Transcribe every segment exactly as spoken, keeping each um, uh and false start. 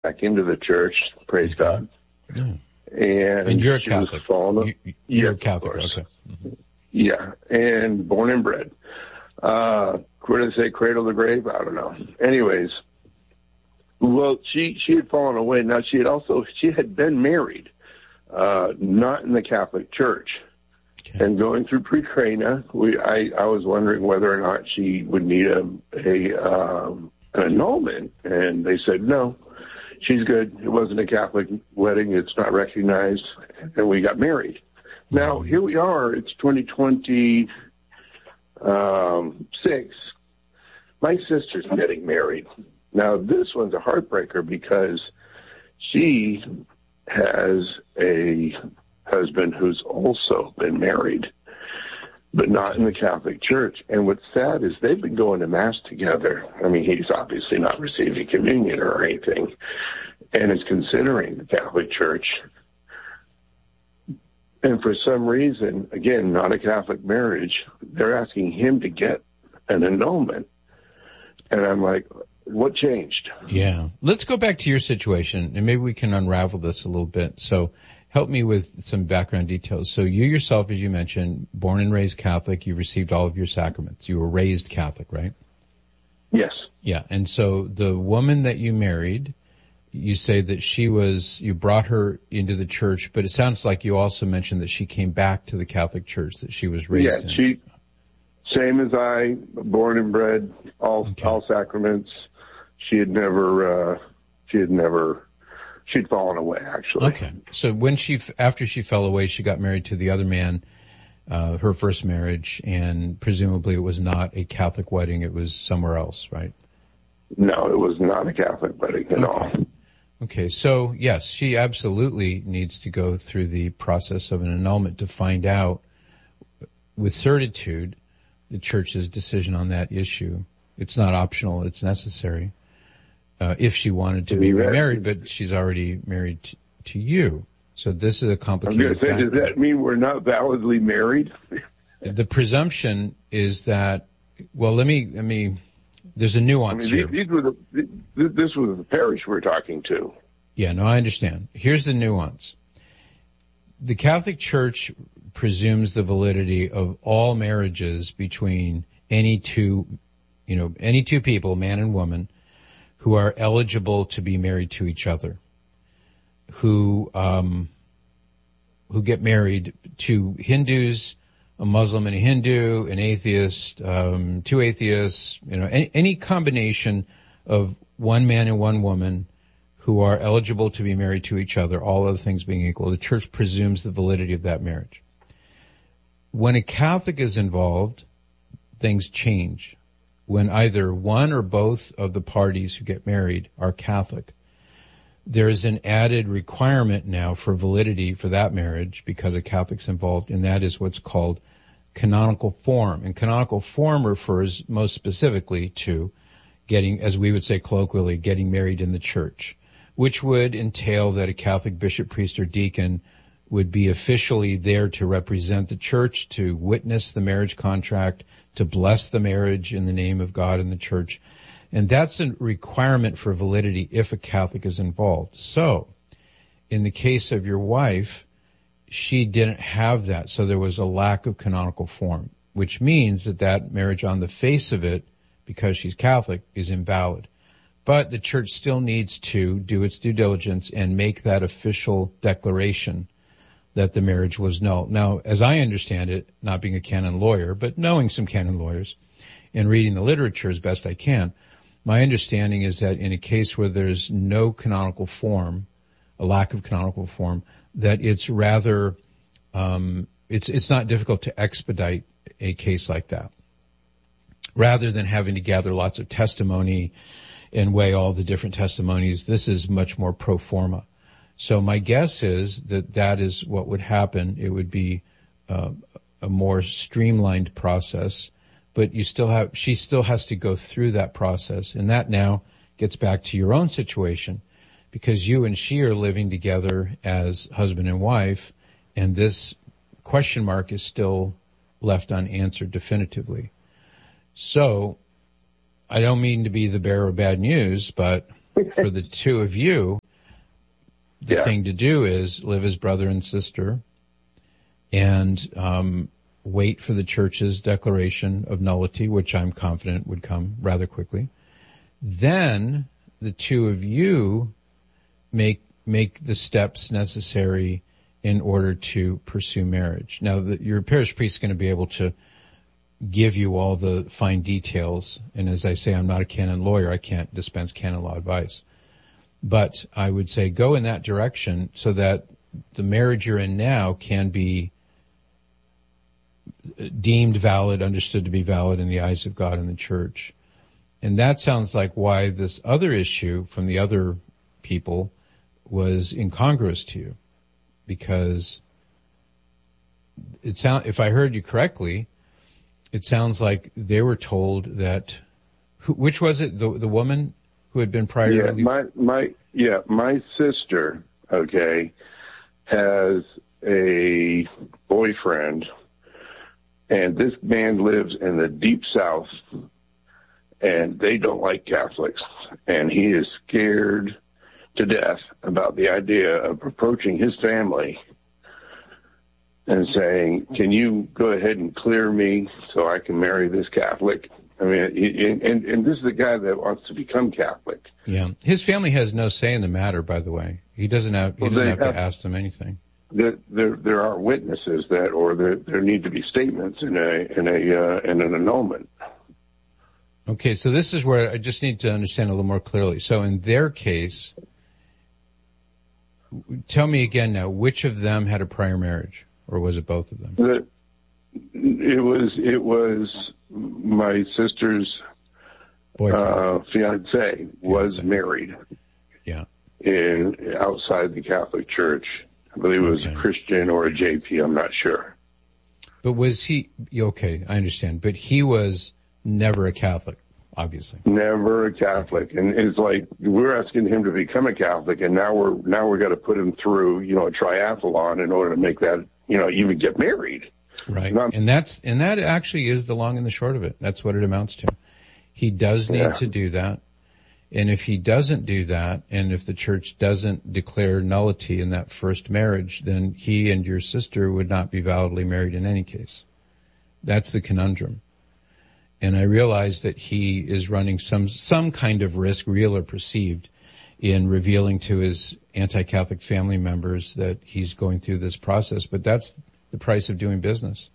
back into the church. Praise okay. God. Yeah. And, and you're a she Catholic. Was fallen, you, you're yes, a Catholic, okay. Mm-hmm. Yeah, and born and bred. Uh, where to say cradle to grave? I don't know. Anyways, well, she she had fallen away. Now she had also she had been married, uh, not in the Catholic Church, okay. And going through pre-crana, we I, I was wondering whether or not she would need a a um, an annulment, and they said no, she's good. It wasn't a Catholic wedding; it's not recognized, and we got married. Now here we are. It's twenty twenty-six. My sister's getting married. Now, this one's a heartbreaker because she has a husband who's also been married, but not in the Catholic Church. And what's sad is they've been going to Mass together. I mean, he's obviously not receiving communion or anything, and is considering the Catholic Church. And for some reason, again, not a Catholic marriage, they're asking him to get an annulment. And I'm like, what changed? Yeah. Let's go back to your situation, and maybe we can unravel this a little bit. So help me with some background details. So you yourself, as you mentioned, born and raised Catholic, you received all of your sacraments. You were raised Catholic, right? Yes. Yeah. And so the woman that you married, you say that she was, you brought her into the church, but it sounds like you also mentioned that she came back to the Catholic Church that she was raised yeah, in. Yeah, she, same as I, born and bred, all, okay. all sacraments. She had never, uh, she had never, she'd fallen away, actually. Okay. So when she, after she fell away, she got married to the other man, uh, her first marriage, and presumably it was not a Catholic wedding, it was somewhere else, right? No, it was not a Catholic wedding at okay. all. Okay, so yes, she absolutely needs to go through the process of an annulment to find out with certitude the church's decision on that issue. It's not optional, it's necessary. Uh, if she wanted to be remarried, but she's already married t- to you. So this is a complicated I'm gonna say, does that mean we're not validly married? The presumption is that, well, let me, let me, there's a nuance I mean, here. These were the, this was the parish we're talking to. Yeah, no, I understand. Here's the nuance. The Catholic Church presumes the validity of all marriages between any two, you know, any two people, man and woman, who are eligible to be married to each other, who, um, who get married to Hindus, a Muslim and a Hindu, an atheist, um, two atheists, you know, any, any combination of one man and one woman who are eligible to be married to each other, all other things being equal. The church presumes the validity of that marriage. When a Catholic is involved, things change. When either one or both of the parties who get married are Catholic, there is an added requirement now for validity for that marriage because a Catholic's involved, and that is what's called canonical form. And canonical form refers most specifically to getting, as we would say colloquially, getting married in the church, which would entail that a Catholic bishop, priest, or deacon would be officially there to represent the church, to witness the marriage contract, to bless the marriage in the name of God and the church. And that's a requirement for validity if a Catholic is involved. So, in the case of your wife, she didn't have that, so there was a lack of canonical form, which means that that marriage on the face of it, because she's Catholic, is invalid. But the church still needs to do its due diligence and make that official declaration that the marriage was null. Now, as I understand it, not being a canon lawyer, but knowing some canon lawyers and reading the literature as best I can, my understanding is that in a case where there's no canonical form, a lack of canonical form, that it's rather, um, it's, it's not difficult to expedite a case like that. Rather than having to gather lots of testimony and weigh all the different testimonies, this is much more pro forma. So my guess is that that is what would happen. It would be uh, a more streamlined process, but you still have, she still has to go through that process. And that now gets back to your own situation, because you and she are living together as husband and wife, and this question mark is still left unanswered definitively. So I don't mean to be the bearer of bad news, but for the two of you, the yeah. thing to do is live as brother and sister and um, wait for the church's declaration of nullity, which I'm confident would come rather quickly. Then the two of you make make the steps necessary in order to pursue marriage. Now, the, your parish priest is going to be able to give you all the fine details. And as I say, I'm not a canon lawyer. I can't dispense canon law advice. But I would say go in that direction so that the marriage you're in now can be deemed valid, understood to be valid in the eyes of God and the church. And that sounds like why this other issue from the other people was incongruous to you. Because it sound, if I heard you correctly, it sounds like they were told that, who, which was it, the the woman who had been prior? Yeah, my, my, yeah, my sister, okay, has a boyfriend, and this man lives in the deep South, and they don't like Catholics, and he is scared to death about the idea of approaching his family and saying, can you go ahead and clear me so I can marry this Catholic? I mean, and, and this is a guy that wants to become Catholic. Yeah. His family has no say in the matter, by the way. He doesn't have, he well, doesn't have, have to ask them anything. There, there, there are witnesses that, or there, there need to be statements in a, in a, uh, in an annulment. Okay. So this is where I just need to understand a little more clearly. So in their case, tell me again now, which of them had a prior marriage, or was it both of them? The, it was, it was my sister's boyfriend, uh, fiance was fiance. married. Yeah. In, outside the Catholic Church. I believe it was okay. a Christian or a J P, I'm not sure. But was he, okay, I understand, but he was never a Catholic. Obviously. Never a Catholic. And it's like, we're asking him to become a Catholic, and now we're, now we're going to put him through, you know, a triathlon in order to make that, you know, even get married. Right. And that's, and that actually is the long and the short of it. That's what it amounts to. He does need yeah. to do that. And if he doesn't do that, and if the church doesn't declare nullity in that first marriage, then he and your sister would not be validly married in any case. That's the conundrum. And I realize that he is running some, some kind of risk, real or perceived, in revealing to his anti-Catholic family members that he's going through this process. But that's the price of doing business.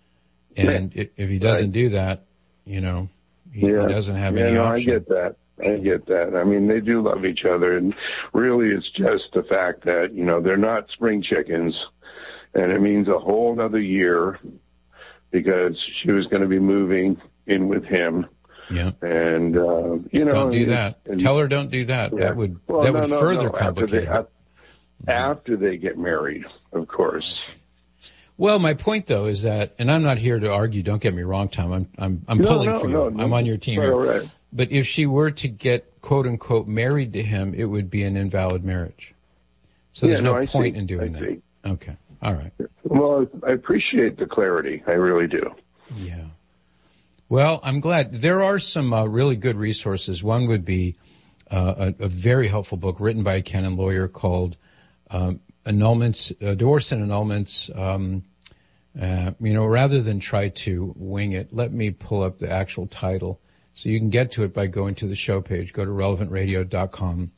And right. if he doesn't right. do that, you know, he, yeah. he doesn't have yeah, any no, option. I get that. I get that. I mean, they do love each other. And really it's just the fact that, you know, they're not spring chickens. And it means a whole other year because she was going to be moving in with him. Yeah. And, uh, you know. Don't do that. And, Tell her don't do that. Yeah. That would, well, that no, would no, further no. complicate it. After they, after they get married, of course. Well, my point though is that, and I'm not here to argue, don't get me wrong, Tom. I'm, I'm, I'm no, pulling no, for you. No, no, I'm on your team here. All right. But if she were to get quote unquote married to him, it would be an invalid marriage. So there's yeah, no, no point see. in doing I that. see. Okay. All right. Well, I appreciate the clarity. I really do. Yeah. Well, I'm glad. There are some uh, really good resources. One would be uh, a, a very helpful book written by a canon lawyer called um, Annulments, uh, Divorce and Annulments. Um, uh, you know, rather than try to wing it, let me pull up the actual title. So you can get to it by going to the show page. Go to relevant radio dot com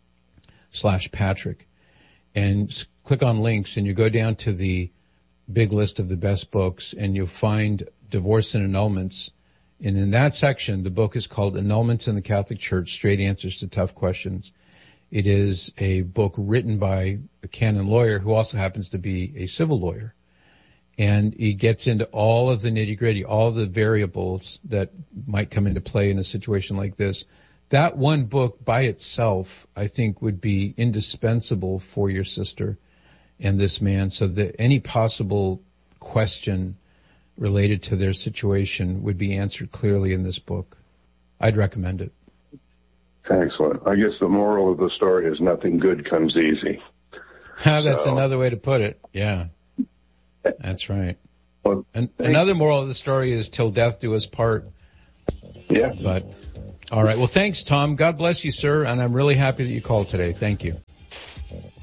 slash Patrick and click on links, and you go down to the big list of the best books, and you'll find Divorce and Annulments. And in that section, the book is called Annulments in the Catholic Church, Straight Answers to Tough Questions. It is a book written by a canon lawyer who also happens to be a civil lawyer. And he gets into all of the nitty-gritty, all the variables that might come into play in a situation like this. That one book by itself, I think, would be indispensable for your sister and this man, so that any possible question related to their situation would be answered clearly in this book. I'd recommend it. Excellent. I guess the moral of the story is nothing good comes easy. That's so. another way to put it. Yeah. That's right. Well, and another moral of the story is till death do us part. Yeah. But All right. Well, thanks, Tom. God bless you, sir. And I'm really happy that you called today. Thank you.